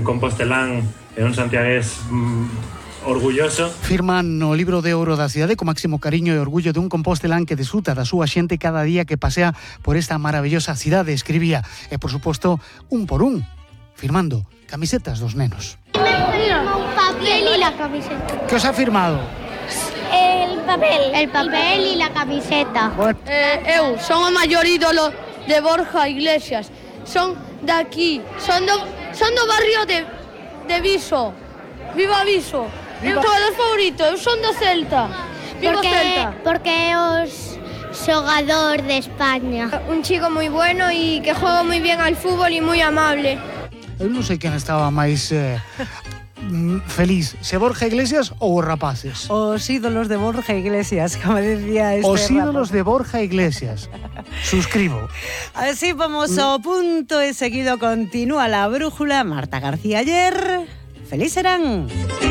compostelán e un santiagués orgulloso. Firman no libro de ouro da cidade co máximo cariño e orgullo dun compostelán que desfruta da súa xente cada día que pasea por esta maravillosa cidade, escribía. E, por suposto, un por un, firmando camisetas dos nenos. Un papel y la camiseta. Que os ha firmado? El papel y la camiseta. Eu son o maior ídolo de Borja Iglesias. Son de aquí, son do barrio de Viso. Viva Viso. Eu xogador favorito, eu son do Celta. Viva Celta. Porque es xogador de España. Un chico muy bueno y que juega muy bien al fútbol y muy amable. Eu non sei quen estaba máis feliz, se Borja Iglesias ou os rapaces. Os ídolos de Borja Iglesias, como decía este Os ídolos rapazo. de Borja Iglesias. Suscribo. Así vamos ao punto e seguido continúa la brújula. Marta García ayer. Feliz serán.